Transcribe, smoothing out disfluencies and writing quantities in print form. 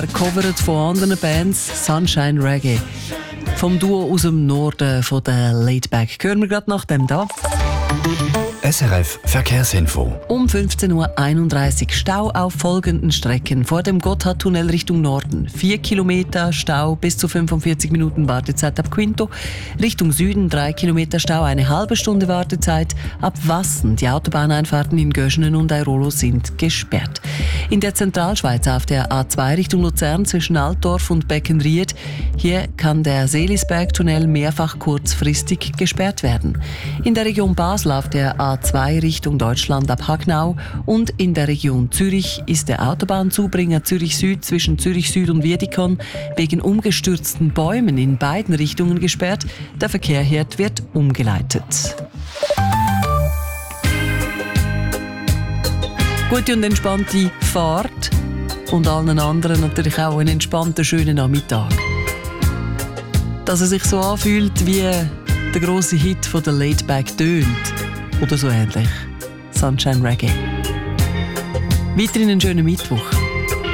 Covered von anderen Bands, Sunshine Reggae. Vom Duo aus dem Norden von der Laidback. Hören wir gerade nach dem da. SRF Verkehrsinfo. Um 15.31 Uhr Stau auf folgenden Strecken. Vor dem Gotthardtunnel Richtung Norden 4 Kilometer Stau, bis zu 45 Minuten Wartezeit ab Quinto. Richtung Süden 3 Kilometer Stau, eine halbe Stunde Wartezeit. Ab Wassen, die Autobahneinfahrten in Göschenen und Airolo sind gesperrt. In der Zentralschweiz auf der A2 Richtung Luzern zwischen Altdorf und Beckenried. Hier kann der Seelisbergtunnel mehrfach kurzfristig gesperrt werden. In der Region Basel auf der A2 Richtung Deutschland ab Hagnau und in der Region Zürich ist der Autobahnzubringer Zürich Süd zwischen Zürich Süd und Wiedikon wegen umgestürzten Bäumen in beiden Richtungen gesperrt. Der Verkehr hier wird umgeleitet. Gute und entspannte Fahrt und allen anderen natürlich auch einen entspannten, schönen Nachmittag. Dass es sich so anfühlt, wie der grosse Hit von der Laidback tönt. Oder so ähnlich. Sunshine Reggae. Weiterhin einen schönen Mittwoch.